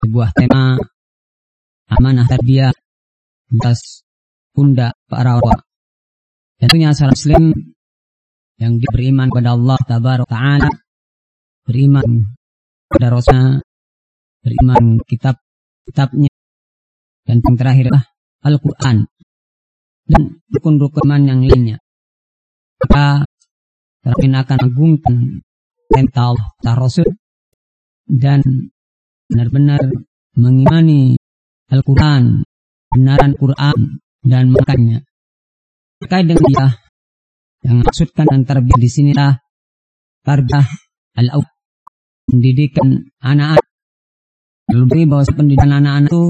sebuah tema amanah tarbiyah atas pundak para orang. Tentunya seorang Muslim yang beriman kepada Allah Tabaraka Ta'ala, beriman kepada Rasulnya, beriman kitab-kitabnya, dan yang terakhir adalah Al-Quran dan rukun-rukun iman yang lainnya. Maka terpin akan mengagungkan perintah Allah dan Rasul dan benar-benar mengimani Al-Quran, benaran Quran dan makanya. Terkait dengan dia yang maksudkan dan tarbiyah di sinilah tarbiyah al-awwal, pendidikan anak-anak. Lebih bahwa pendidikan anak-anak itu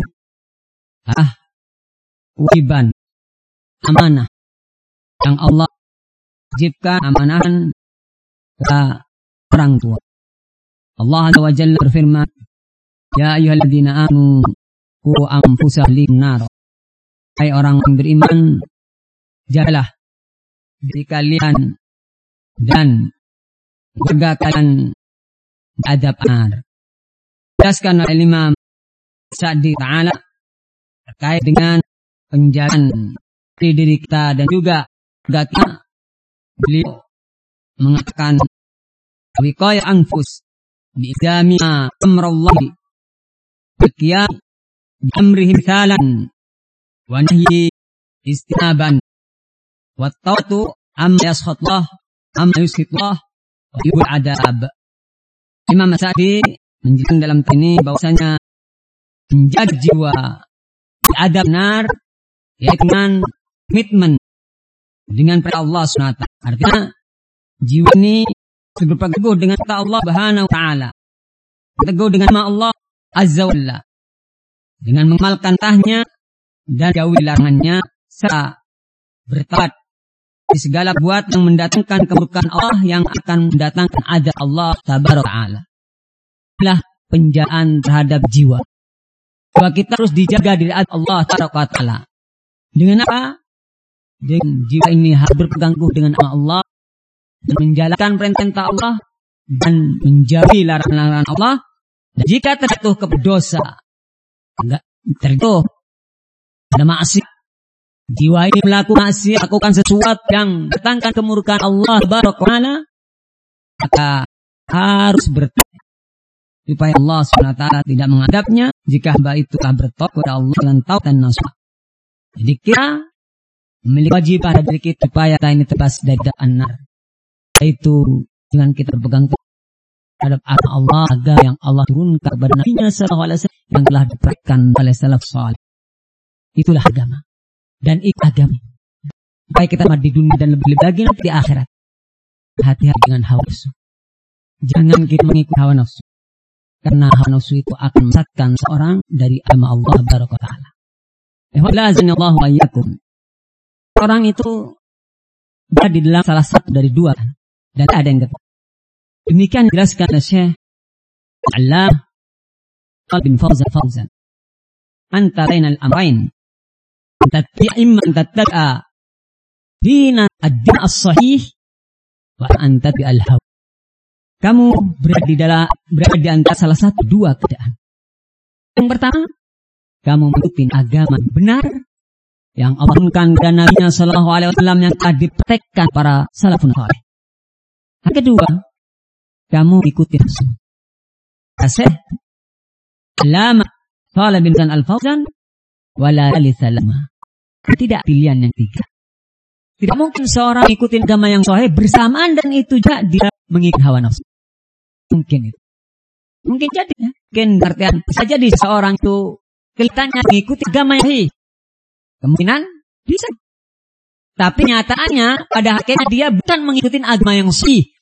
kewajiban, amanah yang Allah wajibkan amanahan kepada orang tua. Allah Azza wa Jalla berfirman, ya ayyuhalladzina amanu qu anfusakum nar. Hai orang yang beriman, jagalah diri kalian dan keluarga kalian adab nar. Jelaskan oleh Imam Sa'di Ta'ala terkait dengan penjagaan diri kita dan juga kita. Beliau mengatakan wiqaya anfus bi'idami'a amrallahi biqiyam bi'amrihi mithalan wa nahyi istinaban wa tawatu amma yaskhatullah amma yuskhatullah wa yubul adab. Imam Sa'di menjelaskan dalam ini bahwasanya menjaga jiwa adab benar yaitu dengan komitmen dengan perintah Allah SWT. Artinya jiwa ini berpegang teguh dengan perintah Allah Subhanahu wa Ta'ala, teguh dengan nama Allah Azza wa Jalla, dengan mengamalkan perintahnya dan jauhi larangannya, serta bertaat di segala buat yang mendatangkan keburukan Allah yang akan mendatangkan azab Allah Tabaraka Ta'ala. Inilah penjagaan terhadap jiwa. Bahwa kita harus dijaga dari Allah Tabaraka Ta'ala. Dengan apa? Dengan jiwa ini harus berpegang teguh dengan nama Allah dan menjalankan perintah Allah dan menjauhi larangan-larangan Allah. Dan jika terjatuh ke dosa, terjatuh pada maksiat, jiwa ini melakukan sesuatu yang mendatangkan kemurkaan Allah Tabaraka Ta'ala, maka harus bertobat supaya Allah SWT tidak mengadabnya jika hamba itu telah bertobat kepada Allah dengan taubat dan nasuha. Jadi kita memiliki wajib pada diri kita supaya kita ini terbebas dari an-nar. Yaitu dengan kita berpegang teguh terhadap Allah, agama yang Allah turunkan kepada Nabi-Nya sallallahu alaihi wasallam yang telah dipraktikkan oleh salaf saleh. Itulah agama. Dan itu agama. Supaya kita mati di dunia dan lebih lagi nanti di akhirat. Hati-hati dengan hawa nafsu. Jangan kita mengikuti hawa nafsu. Karena hawa nafsu itu akan menyesatkan seorang dari agama Allah Tabaraka Ta'ala. Allahu ayyakum. Orang itu berada di dalam salah satu dari dua dan tak ada yang ketiga. Demikian dijelaskan oleh Syekh Allah bin Fauzan. Anta bainal amrayn. Anta imman tattabi'a dina ad-din as-sahih wa anta bi'al hawa. Kamu berada di antara salah satu dua keadaan. Yang pertama, kamu mengikuti agama benar yang Allah turunkan kepada Nabi-Nya sallallahu alaihi wasallam yang telah dipraktikkan para salafun saleh. Yang kedua, kamu ikuti Rasul. Asih lama qala bin al-Fauzan wala salama. Tidak pilihan yang tiga. Tidak mungkin seorang ikutin agama yang sahih bersamaan dan itu juga dia mengikuti hawa nafsu. Mungkin itu. Mungkin jadi ya. Mungkin artian bisa jadi seorang itu kelihatannya mengikuti agama yang sahih. Kemungkinan bisa. Tapi nyataannya pada hakikatnya dia bukan mengikuti agama yang sahih.